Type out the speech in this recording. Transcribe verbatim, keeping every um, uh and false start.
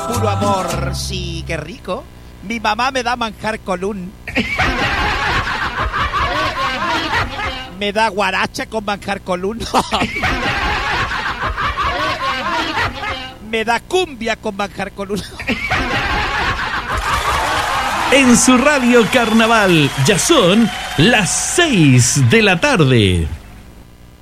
puro amor. Sí, qué rico. Mi mamá me da manjar con un... Me da guaracha con manjar con un... Me da cumbia con manjar con un... En su radio Carnaval, ya son las seis de la tarde.